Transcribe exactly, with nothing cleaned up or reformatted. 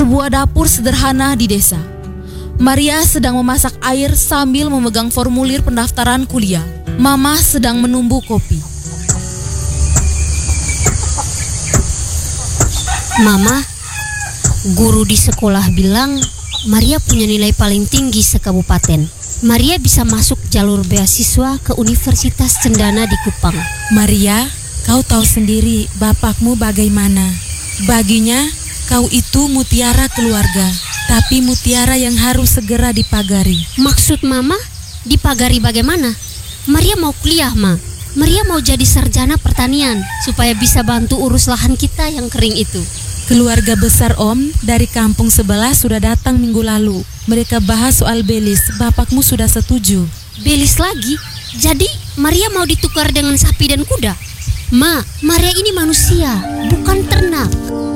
Sebuah dapur sederhana di desa. Maria sedang memasak air sambil memegang formulir pendaftaran kuliah. Mama sedang menumbuh kopi. Mama, guru di sekolah bilang Maria punya nilai paling tinggi sekabupaten. Maria bisa masuk jalur beasiswa ke Universitas Cendana di Kupang. Maria, kau tahu sendiri bapakmu bagaimana. Baginya, kau itu mutiara keluarga, tapi mutiara yang harus segera dipagari. Maksud Mama, dipagari bagaimana? Maria mau kuliah, Ma. Maria mau jadi sarjana pertanian supaya bisa bantu urus lahan kita yang kering itu. Keluarga besar Om dari kampung sebelah sudah datang minggu lalu. Mereka bahas soal belis. Bapakmu sudah setuju. Belis lagi? Jadi Maria mau ditukar dengan sapi dan kuda? Ma, Maria ini manusia, bukan ternak.